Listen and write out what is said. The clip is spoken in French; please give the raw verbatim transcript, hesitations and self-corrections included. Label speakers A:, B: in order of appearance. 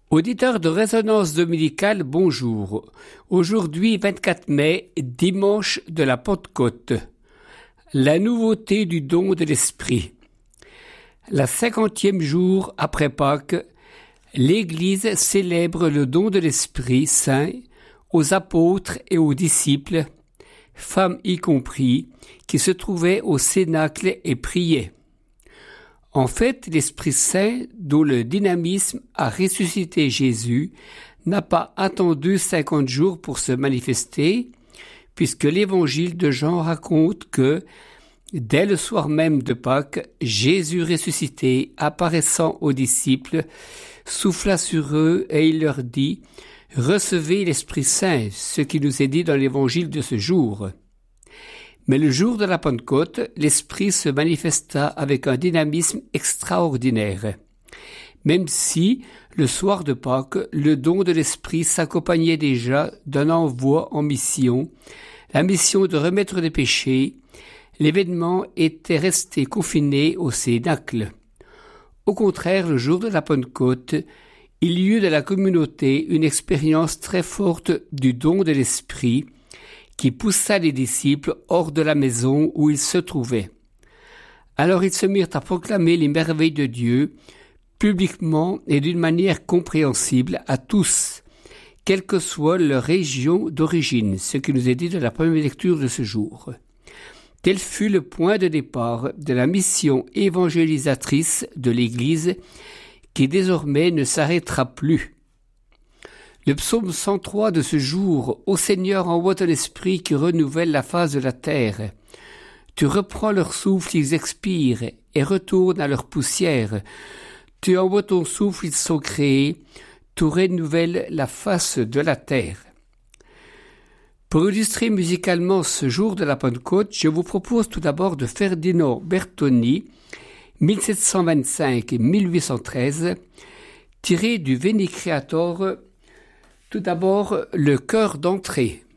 A: Auditeurs de Résonance Dominicale, bonjour. Aujourd'hui, vingt-quatre mai, dimanche de la Pentecôte. La nouveauté du don de l'Esprit. La cinquantième jour après Pâques, l'Église célèbre le don de l'Esprit Saint aux apôtres et aux disciples, femmes y compris, qui se trouvaient au cénacle et priaient. En fait, l'Esprit Saint, dont le dynamisme a ressuscité Jésus, n'a pas attendu cinquante jours pour se manifester, puisque l'Évangile de Jean raconte que, dès le soir même de Pâques, Jésus ressuscité, apparaissant aux disciples, souffla sur eux et il leur dit « Recevez l'Esprit Saint », ce qui nous est dit dans l'Évangile de ce jour. Mais le jour de la Pentecôte, l'Esprit se manifesta avec un dynamisme extraordinaire. Même si, le soir de Pâques, le don de l'Esprit s'accompagnait déjà d'un envoi en mission, la mission de remettre des péchés, l'événement était resté confiné au cénacle. Au contraire, le jour de la Pentecôte, il y eut de la communauté une expérience très forte du don de l'Esprit, qui poussa les disciples hors de la maison où ils se trouvaient. Alors ils se mirent à proclamer les merveilles de Dieu, publiquement et d'une manière compréhensible à tous, quelle que soit leur région d'origine, ce qui nous est dit de la première lecture de ce jour. Tel fut le point de départ de la mission évangélisatrice de l'Église, qui désormais ne s'arrêtera plus. Le psaume cent trois de ce jour, « Ô Seigneur, envoie ton esprit qui renouvelle la face de la terre. Tu reprends leur souffle, ils expirent, et retournent à leur poussière. Tu envoies ton souffle, ils sont créés. Tu renouvelles la face de la terre. » Pour illustrer musicalement ce jour de la Pentecôte, je vous propose tout d'abord de Ferdinand Bertoni, mille sept cent vingt-cinq à mille huit cent treize, tiré du Veni Creator. Tout d'abord, le chœur d'entrée.